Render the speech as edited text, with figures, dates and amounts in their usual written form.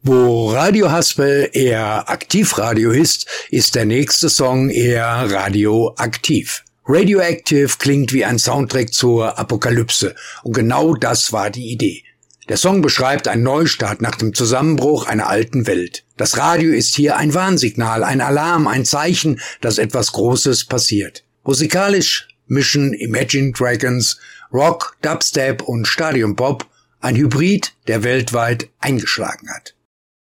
Wo Radio Haspel eher Aktivradio ist der nächste Song eher radioaktiv. Radioactive klingt wie ein Soundtrack zur Apokalypse und genau das war die Idee. Der Song beschreibt einen Neustart nach dem Zusammenbruch einer alten Welt. Das Radio ist hier ein Warnsignal, ein Alarm, ein Zeichen, dass etwas Großes passiert. Musikalisch mischen Imagine Dragons Rock, Dubstep und Stadium Pop, ein Hybrid, der weltweit eingeschlagen hat.